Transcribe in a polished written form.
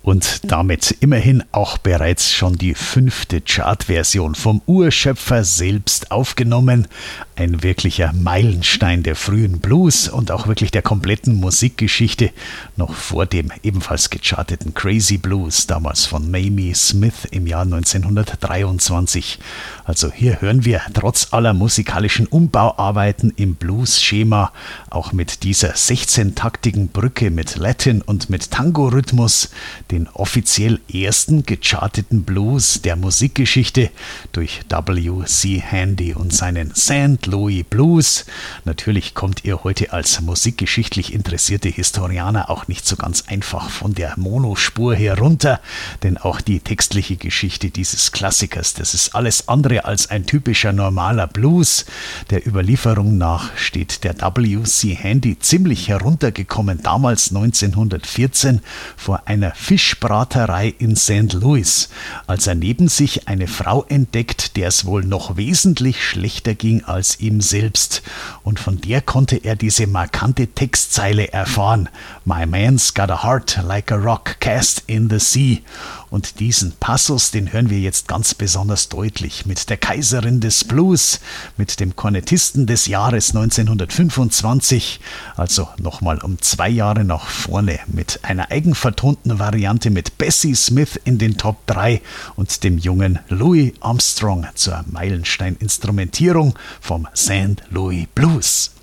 Und damit immerhin auch bereits schon die 5. Chartversion vom Urschöpfer selbst aufgenommen. Ein wirklicher Meilenstein der frühen Blues und auch wirklich der kompletten Musikgeschichte, noch vor dem ebenfalls gecharteten Crazy Blues, damals von Mamie Smith im Jahr 1923. Also hier hören wir trotz aller musikalischen Umbauarbeiten im Blues-Schema auch mit dieser 16-taktigen Brücke mit Latin und mit Tango-Rhythmus den offiziell ersten gecharteten Blues der Musikgeschichte durch W.C. Handy und seinen St. Louis Blues. Natürlich kommt ihr heute als musikgeschichtlich interessierte Historianer auch nicht so ganz einfach von der Monospur herunter, denn auch die textliche Geschichte dieses Klassikers, das ist alles andere als ein typischer normaler Blues. Der Überlieferung nach steht der W.C. Handy ziemlich heruntergekommen, damals 1914 vor einer Fischbraterei in St. Louis, als er neben sich eine Frau entdeckt, der es wohl noch wesentlich schlechter ging als ihm selbst. Und von der konnte er diese markante Textzeile erfahren: My man's got a heart like a rock cast in the sea. Und diesen Passus, den hören wir jetzt ganz besonders deutlich mit der Kaiserin des Blues, mit dem Kornettisten des Jahres 1925, also nochmal um 2 Jahre nach vorne, mit einer eigenvertonten Variante mit Bessie Smith in den Top 3 und dem jungen Louis Armstrong zur Meilenstein-Instrumentierung vom St. Louis Blues.